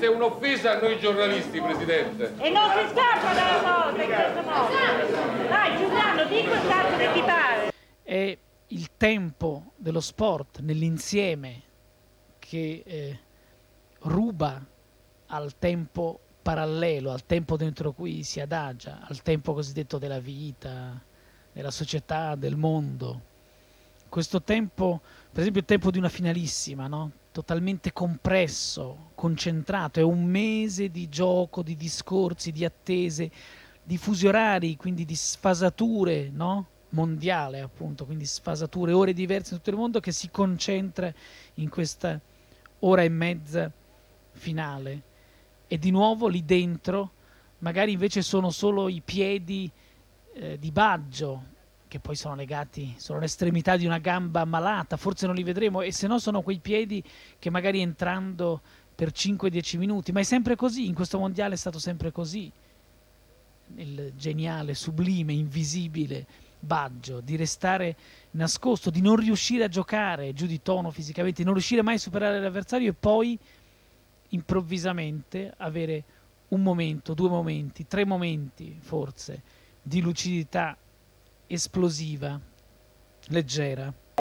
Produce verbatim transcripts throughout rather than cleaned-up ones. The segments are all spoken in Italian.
Questa è un'offesa a noi giornalisti, Presidente. E non si scappa dalla cosa in questo modo. Dai, Giuliano, di quel cazzo che ti pare. È il tempo dello sport nell'insieme che eh, ruba al tempo parallelo, al tempo dentro cui si adagia, al tempo cosiddetto della vita, della società, del mondo. Questo tempo, per esempio il tempo di una finalissima, no? Totalmente compresso, concentrato, è un mese di gioco, di discorsi, di attese, di fusi orari, quindi di sfasature, no? Mondiale appunto, quindi sfasature, ore diverse in tutto il mondo che si concentra in questa ora e mezza finale. E di nuovo lì dentro magari invece sono solo i piedi eh, di Baggio, che poi sono legati, sono l'estremità di una gamba malata, forse non li vedremo, e se no sono quei piedi che magari entrando per cinque dieci minuti, ma è sempre così, in questo mondiale è stato sempre così, il geniale, sublime, invisibile Baggio, di restare nascosto, di non riuscire a giocare giù di tono fisicamente, di non riuscire mai a superare l'avversario e poi improvvisamente avere un momento, due momenti, tre momenti forse di lucidità esplosiva, leggera.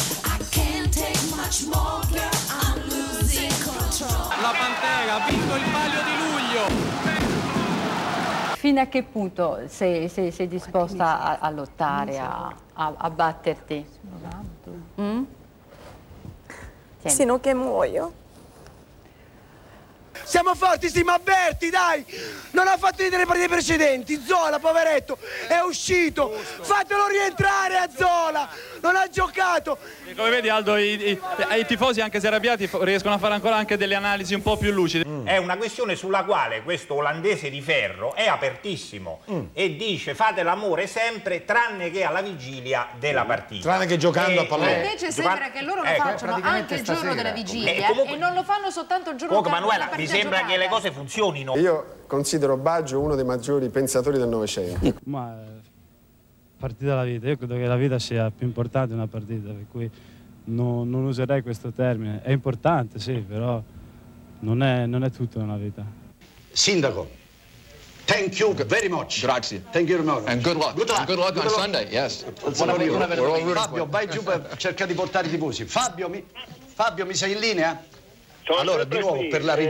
La Pantera ha vinto il Palio di Luglio. Fino a che punto sei, sei, sei disposta a, a lottare, a, a, a batterti? Mm? Sino che muoio. Siamo forti, sì, ma avverti, dai! Non ha fatto niente le partite precedenti. Zola, poveretto, è uscito. Fatelo rientrare a Zola. Non ha giocato. E come vedi, Aldo, i, i, i tifosi, anche se arrabbiati, riescono a fare ancora anche delle analisi un po' più lucide. Mm. È una questione sulla quale questo olandese di ferro è apertissimo mm. e dice fate l'amore sempre tranne che alla vigilia della partita. Tranne che giocando e, a pallone. Ma invece sembra che loro lo ecco, facciano anche il giorno della vigilia e, comunque, e non lo fanno soltanto il giorno della partita. Manuela, mi sembra giocata. che le cose funzionino. Io considero Baggio uno dei maggiori pensatori del Novecento. Ma partita della vita, io credo che la vita sia più importante di una partita, per cui non, non userei questo termine. È importante, sì, però non è, non è tutto nella vita. Sindaco, thank you very much. Grazie. Thank you very much. And good luck. Good luck, And good luck good on luck. Sunday, yes. Fabio, vai giù per cercare di portare i tifosi. Fabio, mi, Fabio, mi sei in linea? Sono allora, di nuovo, per la